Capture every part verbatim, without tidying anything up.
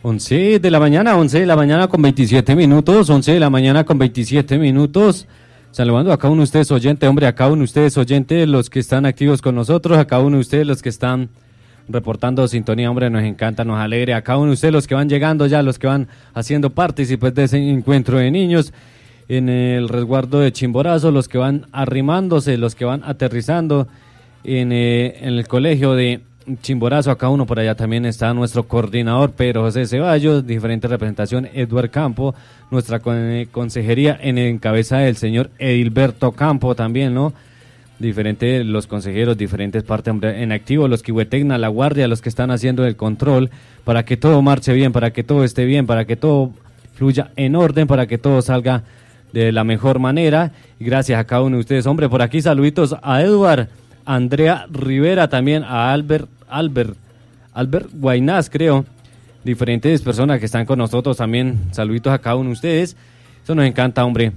once de la mañana, once de la mañana con veintisiete minutos, once de la mañana con veintisiete minutos. Saludando a cada uno de ustedes oyentes, hombre, a cada uno de ustedes oyentes, los que están activos con nosotros, a cada uno de ustedes los que están reportando sintonía, hombre, nos encanta, nos alegra, a cada uno de ustedes los que van llegando ya, los que van haciendo partícipes de ese encuentro de niños en el resguardo de Chimborazo, los que van arrimándose, los que van aterrizando en, eh, en el colegio de Chimborazo. Acá uno por allá también está nuestro coordinador Pedro José Ceballos, diferente representación Eduard Campo, nuestra con, eh, consejería en, en cabeza del señor Edilberto Campo también, ¿no? Diferentes los consejeros, diferentes partes en activo, los Kihuetecna, la guardia, los que están haciendo el control para que todo marche bien, para que todo esté bien, para que todo fluya en orden, para que todo salga de la mejor manera. Y gracias a cada uno de ustedes, hombre, por aquí saluditos a Eduard, a Andrea Rivera, también a Albert, Albert, Albert Guainás, creo, diferentes personas que están con nosotros también, saluditos a cada uno de ustedes, eso nos encanta, hombre.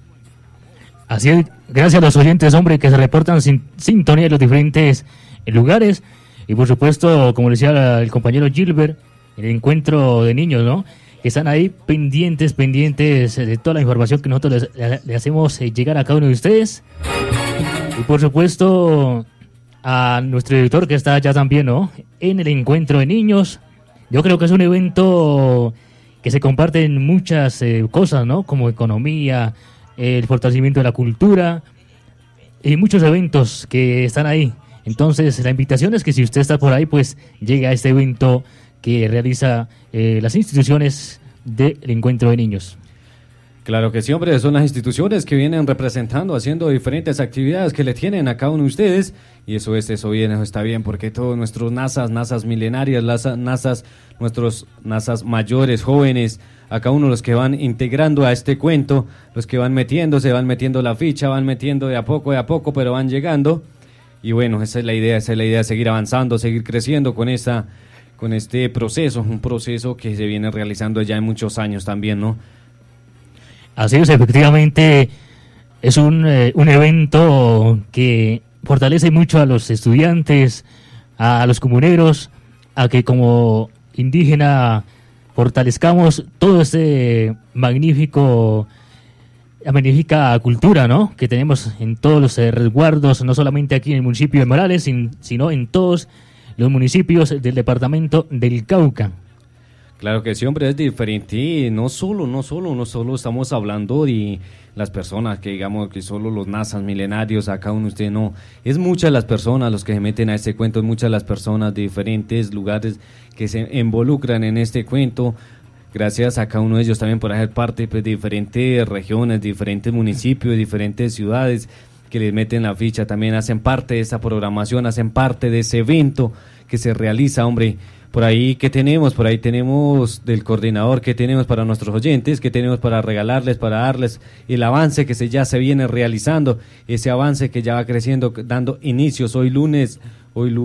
Así es, gracias a los oyentes, hombre, que se reportan sin sintonía en los diferentes lugares, y por supuesto, como decía el compañero Gilbert, el encuentro de niños, ¿no?, que están ahí pendientes, pendientes de toda la información que nosotros les, les hacemos llegar a cada uno de ustedes. Y por supuesto a nuestro director que está allá también, ¿no?, en el encuentro de niños. Yo creo que es un evento que se comparte en muchas eh, cosas, ¿no?, como economía, el fortalecimiento de la cultura y muchos eventos que están ahí. Entonces la invitación es que si usted está por ahí, pues llegue a este evento que realiza eh, las instituciones del encuentro de niños. Claro que sí, hombre, son las instituciones que vienen representando, haciendo diferentes actividades que le tienen a cada uno de ustedes, y eso es, eso bien, eso está bien, porque todos nuestros nazas, nazas milenarias, las nazas, nuestros nazas mayores, jóvenes, a cada uno de los que van integrando a este cuento, los que van metiéndose, van metiendo la ficha, van metiendo de a poco, de a poco, pero van llegando, y bueno, esa es la idea, esa es la idea, seguir avanzando, seguir creciendo con esta, con este proceso, un proceso que se viene realizando ya en muchos años también, ¿no? Así es, efectivamente, es un, eh, un evento que fortalece mucho a los estudiantes, a los comuneros, a que como indígena fortalezcamos todo este magnífico, la magnífica cultura, ¿no?, que tenemos en todos los eh, resguardos, no solamente aquí en el municipio de Morales, sin, sino en todos los municipios del departamento del Cauca. Claro que sí, hombre, es diferente, no solo, no solo, no solo estamos hablando de las personas que digamos que solo los nazas milenarios, acá uno usted no, es muchas las personas los que se meten a este cuento, muchas las personas de diferentes lugares que se involucran en este cuento, gracias a cada uno de ellos también por hacer parte pues, de diferentes regiones, diferentes municipios, diferentes ciudades que les meten la ficha, también hacen parte de esa programación, hacen parte de ese evento que se realiza, hombre. Por ahí, ¿qué tenemos? Por ahí tenemos del coordinador, ¿qué tenemos para nuestros oyentes? ¿Qué tenemos para regalarles, para darles el avance que se, ya se viene realizando? Ese avance que ya va creciendo, dando inicios hoy lunes, hoy lunes.